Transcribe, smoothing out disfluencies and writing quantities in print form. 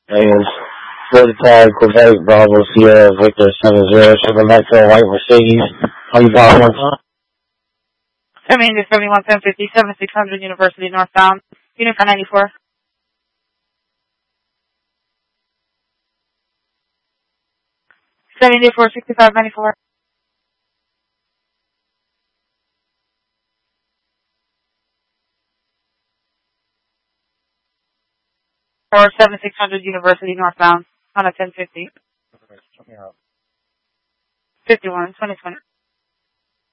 And 45 Quebec Bravo Sierra Victor 70, shipping back to a white Mercedes. How you got one? 711050, 7600 University northbound, unit 494. 746594. Or 7600 University northbound on a 1050. 51, 2020.